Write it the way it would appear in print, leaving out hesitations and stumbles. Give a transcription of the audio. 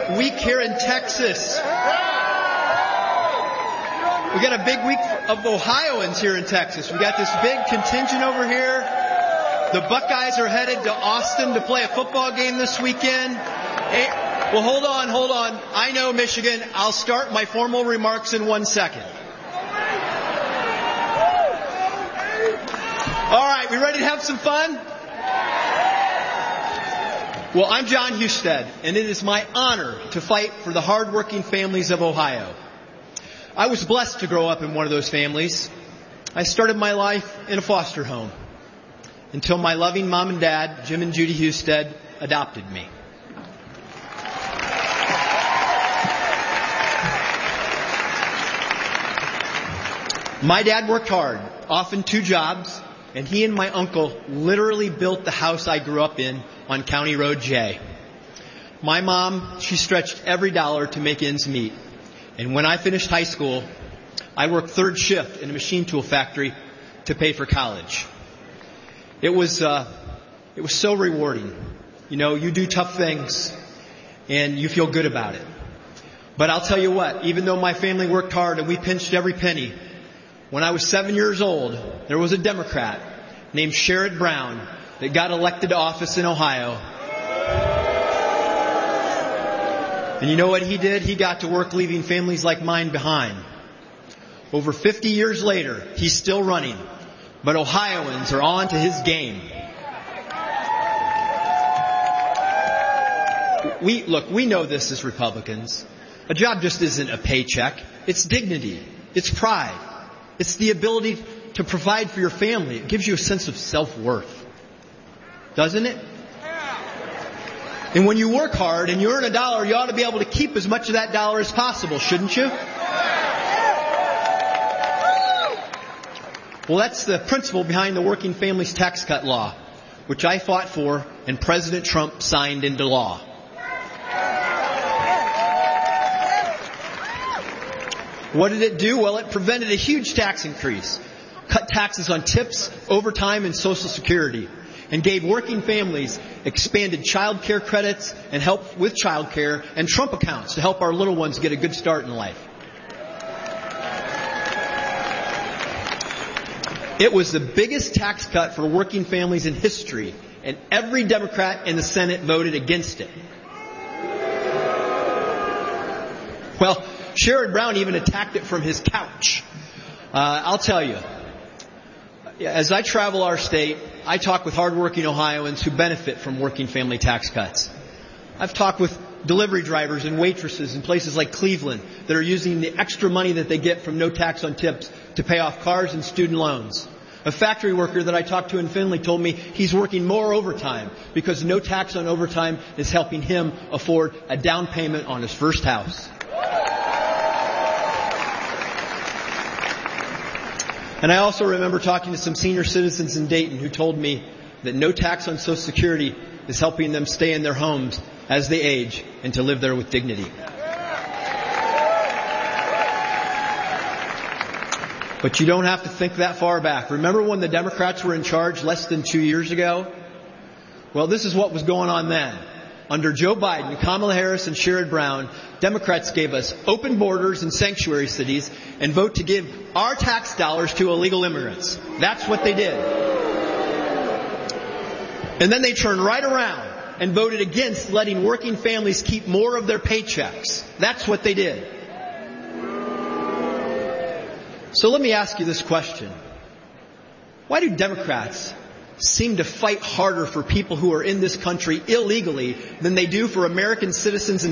week here in Texas. We got a big week of Ohioans here in Texas. We got this big contingent over here. The Buckeyes are headed to Austin to play a football game this weekend. Well, hold on. I know Michigan. I'll start my formal remarks in 1 second. All right, we ready to have some fun? Well, I'm John Husted, and it is my honor to fight for the hardworking families of Ohio. I was blessed to grow up in one of those families. I started my life in a foster home until my loving mom and dad, Jim and Judy Husted, adopted me. My dad worked hard, often 2 jobs, and he and my uncle literally built the house I grew up in on County Road J. My mom, she stretched every dollar to make ends meet. And when I finished high school, I worked 3rd shift in a machine tool factory to pay for college. It was so rewarding. You know, you do tough things and you feel good about it. But I'll tell you what, even though my family worked hard and we pinched every penny, when I was 7 years old, there was a Democrat named Sherrod Brown that got elected to office in Ohio. And you know what he did? He got to work leaving families like mine behind. Over 50 years later, he's still running, but Ohioans are on to his game. We know this as Republicans. A job just isn't a paycheck. It's dignity. It's pride. It's the ability to provide for your family. It gives you a sense of self-worth. Doesn't it? And when you work hard and you earn $1, you ought to be able to keep as much of that dollar as possible, shouldn't you? Well, that's the principle behind the Working Families Tax Cut Law, which I fought for and President Trump signed into law. What did it do? Well, it prevented a huge tax increase, cut taxes on tips, overtime, and Social Security, and gave working families expanded child care credits and help with child care and Trump accounts to help our little ones get a good start in life. It was the biggest tax cut for working families in history, and every Democrat in the Senate voted against it. Well, Sherrod Brown even attacked it from his couch. I'll tell you, as I travel our state, I talk with hardworking Ohioans who benefit from working family tax cuts. I've talked with delivery drivers and waitresses in places like Cleveland that are using the extra money that they get from no tax on tips to pay off cars and student loans. A factory worker that I talked to in Findlay told me he's working more overtime because no tax on overtime is helping him afford a down payment on his first house. And I also remember talking to some senior citizens in Dayton who told me that no tax on Social Security is helping them stay in their homes as they age and to live there with dignity. But you don't have to think that far back. Remember when the Democrats were in charge less than 2 years ago? Well, this is what was going on then. Under Joe Biden, Kamala Harris, and Sherrod Brown, Democrats gave us open borders and sanctuary cities and vote to give our tax dollars to illegal immigrants. That's what they did. And then they turned right around and voted against letting working families keep more of their paychecks. That's what they did. So let me ask you this question. Why do Democrats seem to fight harder for people who are in this country illegally than they do for American citizens